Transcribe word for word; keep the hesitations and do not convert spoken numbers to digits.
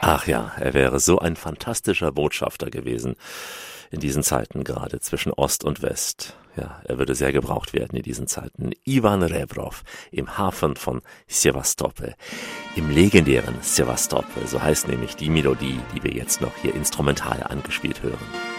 Ach ja, er wäre so ein fantastischer Botschafter gewesen in diesen Zeiten, gerade zwischen Ost und West. Ja, er würde sehr gebraucht werden in diesen Zeiten. Ivan Rebrov im Hafen von Sewastopol, im legendären Sewastopol, so heißt nämlich die Melodie, die wir jetzt noch hier instrumental angespielt hören.